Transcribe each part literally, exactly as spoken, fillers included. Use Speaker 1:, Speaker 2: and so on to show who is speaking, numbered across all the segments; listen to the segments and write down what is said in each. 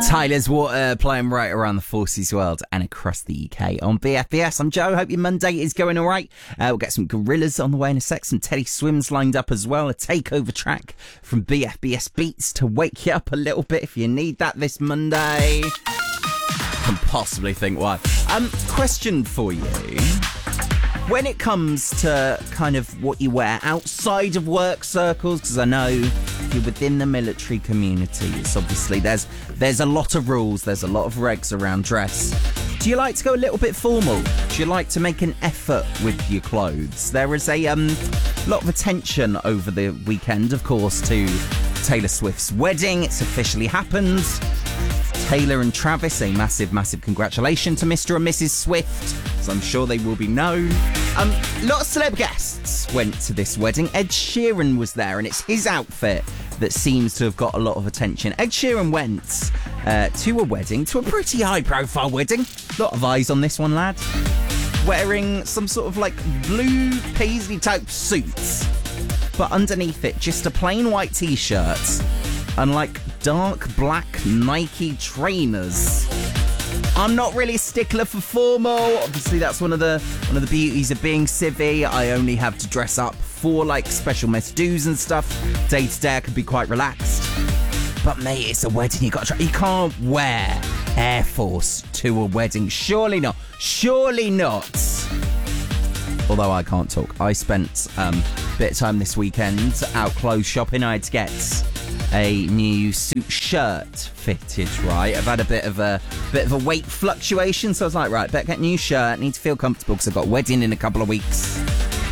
Speaker 1: Tyler's Water playing right around the Forces world and across the U K on B F B S. I'm Joe. Hope your Monday is going all right. Uh, we'll get some Gorillaz on the way in a sec. Some Teddy Swims lined up as well. A takeover track from B F B S Beats to wake you up a little bit if you need that this Monday. Can possibly think why. Um, question for you. When it comes to kind of what you wear outside of work circles, because I know if you're within the military community, it's obviously there's there's a lot of rules, there's a lot of regs around dress. Do you like to go a little bit formal? Do you like to make an effort with your clothes? There is a um, lot of attention over the weekend, of course, to Taylor Swift's wedding. It's officially happened. Taylor and Travis, a massive, massive congratulations to Mister and Missus Swift, as I'm sure they will be known. Um, a lot of celeb guests went to this wedding. Ed Sheeran was there, and it's his outfit that seems to have got a lot of attention. Ed Sheeran went uh, to a wedding, to a pretty high-profile wedding. A lot of eyes on this one, lad. Wearing some sort of, like, blue paisley-type suits, but underneath it, just a plain white T-shirt and, like, dark black Nike trainers. I'm not really a stickler for formal. Obviously, that's one of the one of the beauties of being civvy. I only have to dress up for like special mess do's and stuff. Day to day, I can be quite relaxed. But mate, it's a wedding. You got to try. You can't wear Air Force to a wedding. Surely not. Surely not. Although I can't talk. I spent um, a bit of time this weekend out clothes shopping. I had to get a new suit shirt fitted, right? I've had a bit of a bit of a weight fluctuation, so I was like, right, better get a new shirt, need to feel comfortable because I've got a wedding in a couple of weeks.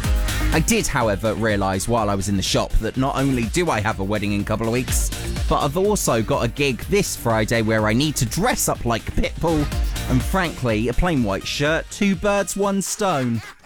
Speaker 1: I did, however, realise while I was in the shop that not only do I have a wedding in a couple of weeks, but I've also got a gig this Friday where I need to dress up like Pitbull, and frankly, a plain white shirt, two birds, one stone.